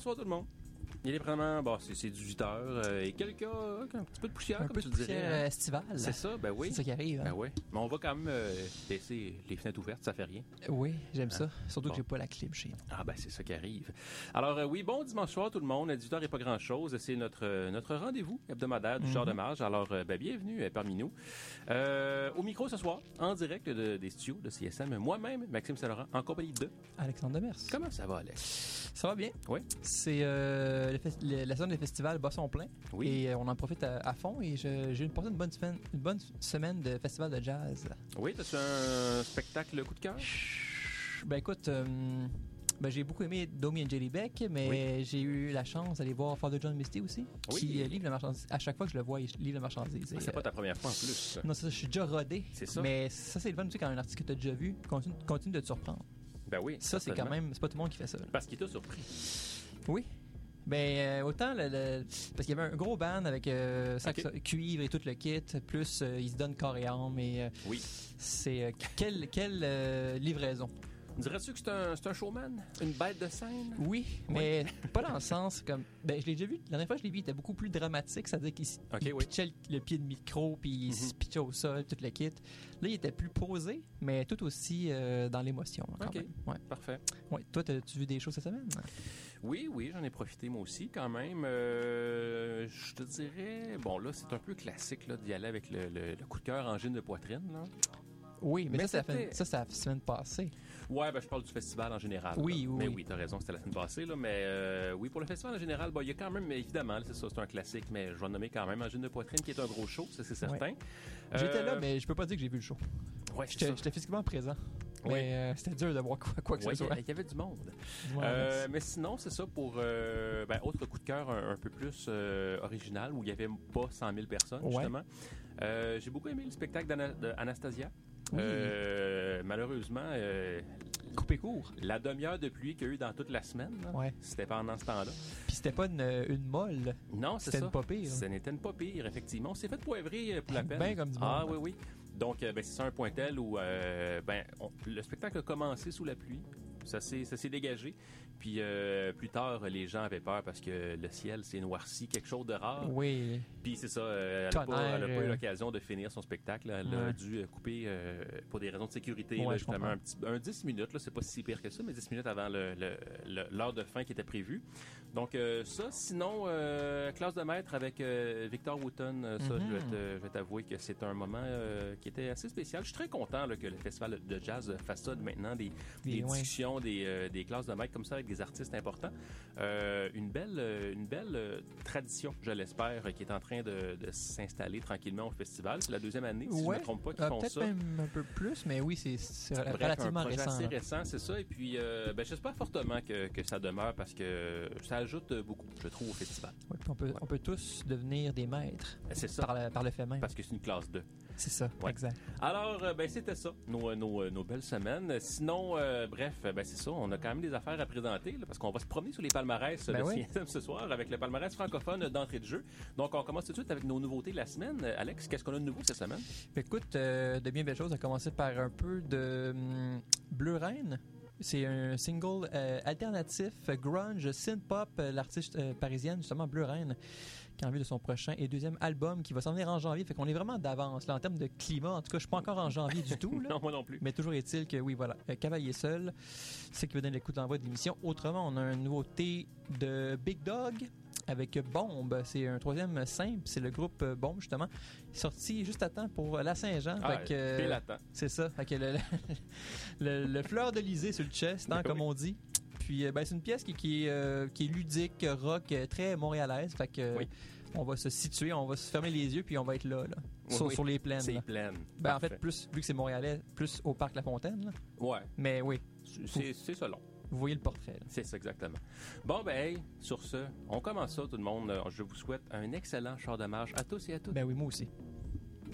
bonsoir tout le monde. Il est vraiment, c'est 18h et quelques, un petit peu de poussière, Un comme peu tu de le dirais. poussière estivale. C'est ça, ben oui. C'est ça qui arrive. Ben Hein? oui. Mais on va quand même laisser les fenêtres ouvertes, ça fait rien. Oui, j'aime ça. Surtout Bon. que j'ai pas la clim chez nous. Ah ben c'est ça qui arrive. Alors oui, bon dimanche soir tout le monde. 18h et pas grand-chose. C'est notre rendez-vous hebdomadaire du Char de Marge. Alors bienvenue parmi nous. Au micro ce soir, en direct des studios de CSM, moi-même, Maxime Saint-Laurent, en compagnie de... Alexandre Demers. Comment ça va, Alex? Ça va bien. Oui. C'est la zone des festivals bat son plein. Oui. Et on en profite à fond. Et j'ai passé une bonne semaine de festival de jazz. Oui, t'as-tu un spectacle coup de cœur? Ben écoute, j'ai beaucoup aimé Domi and Jelly Beck, mais Oui. j'ai eu la chance d'aller voir Father John Misty aussi, Oui. qui livre la marchandise. À chaque fois que je le vois, il livre la marchandise. C'est pas ta première fois en plus. Ça. Non, ça, je suis déjà rodé. C'est ça. Mais ça, c'est le fun, tu sais, quand un artiste que tu as déjà vu continue de te surprendre. Ben oui. Ça, c'est quand même... C'est pas tout le monde qui fait ça. Là. Parce qu'il t'a surpris. Oui. Ben, autant parce qu'il y avait un gros band avec cuivre et tout le kit, plus il se donne corps et âme, et Oui. c'est... quelle livraison. Dirais-tu que c'est un showman? Une bête de scène? Oui, mais pas dans le sens comme... Ben, je l'ai déjà vu, la dernière fois que je l'ai vu, il était beaucoup plus dramatique, c'est-à-dire qu'il pitchait le pied de micro, puis il se pitchait au sol, tout le kit. Là, il était plus posé, mais tout aussi dans l'émotion. Quand même. Ouais. Parfait. Ouais. Toi, as-tu vu des choses cette semaine? Oui, j'en ai profité moi aussi quand même. Je te dirais... Bon, là, c'est un peu classique là, d'y aller avec le coup de cœur angine de poitrine, là. Oui, mais ça, c'était... c'est la semaine passée. Ouais, ben je parle du festival en général. Oui, là. oui. Mais oui, t'as raison, c'était la semaine passée, là. Mais oui, pour le festival en général, il y a quand même, évidemment, là, c'est ça, c'est un classique, mais je vais nommer quand même Angine de poitrine, qui est un gros show, ça c'est certain. Ouais. J'étais là, mais je peux pas dire que j'ai vu le show. Ouais, J'étais physiquement présent. Oui. Mais c'était dur de voir quoi que ce soit. Il y avait du monde. Ouais, mais sinon, c'est ça pour autre coup de cœur un peu plus original, où il n'y avait pas 100 000 personnes, justement. J'ai beaucoup aimé le spectacle d'Anastasia. Oui. Malheureusement, coupé court. La demi-heure de pluie qu'il y a eu dans toute la semaine, là, c'était pendant ce temps-là. Puis c'était pas une molle. Non, c'est ça. C'était une pas pire. Ce n'était une pas pire, effectivement. On s'est fait poivrer pour la peine. Ben comme du monde. Ah oui. Donc, c'est ça un point tel où le spectacle a commencé sous la pluie. Ça s'est dégagé. Puis plus tard, les gens avaient peur parce que le ciel s'est noirci, quelque chose de rare. Oui. Puis c'est ça, elle n'a pas eu l'occasion de finir son spectacle. Elle a dû couper pour des raisons de sécurité, là, justement, un 10 minutes. Là, c'est pas si pire que ça, mais 10 minutes avant l'heure de fin qui était prévue. Donc ça, sinon, classe de maître avec Victor Wooten, ça, je vais t'avouer que c'est un moment qui était assez spécial. Je suis très content là, que le festival de jazz fasse ça maintenant, des discussions, des classes de maître comme ça avec des artistes importants. Une belle tradition, je l'espère, qui est en train de s'installer tranquillement au festival. C'est la deuxième année, si je ne me trompe pas, qu'ils font peut-être ça. Même un peu plus, mais oui, c'est relativement un projet récent. assez récent, c'est ça. Et puis, j'espère fortement que ça demeure parce que ça ajoute beaucoup, je trouve, au festival. Oui, puis on peut tous devenir des maîtres. C'est ça. Par le fait même. Parce que c'est une classe 2. C'est ça, exact. Alors, c'était ça, nos belles semaines. Sinon, c'est ça, on a quand même des affaires à présenter, là, parce qu'on va se promener sur les palmarès de CSM ce soir avec le palmarès francophone d'entrée de jeu. Donc, on commence tout de suite avec nos nouveautés de la semaine. Alex, qu'est-ce qu'on a de nouveau cette semaine? Écoute, de bien belles choses, à commencer par un peu de Bleu Reine. C'est un single alternatif, grunge, synth-pop, l'artiste parisienne, justement, Bleu Reine, qui a envie de son prochain et deuxième album qui va s'en venir en janvier. Fait qu'on est vraiment d'avance, là, en termes de climat. En tout cas, je suis pas encore en janvier du tout, là. Non, moi non plus. Mais toujours est-il que, oui, voilà, Cavalier seul, c'est ce qui va donner le coup d'envoi de l'émission. Autrement, on a une nouveauté de Big Dog avec Bombe. C'est un troisième simple. C'est le groupe Bombe, justement, sorti juste à temps pour la Saint-Jean. Pile à temps. C'est ça. Fait que le fleur de lysée sur le chest, hein, comme on dit. Puis, c'est une pièce qui est ludique, rock, très montréalaise. Fait que on va se situer, on va se fermer les yeux, puis on va être là. Sur les plaines. C'est plaines. En fait, plus, vu que c'est montréalais, plus au parc La Fontaine. Là. Ouais. Mais oui. C'est ça long. Vous voyez le portrait. Là. C'est ça, exactement. Bon, sur ce, on commence ça, tout le monde. Je vous souhaite un excellent char de marche à tous et à toutes. Ben oui, moi aussi.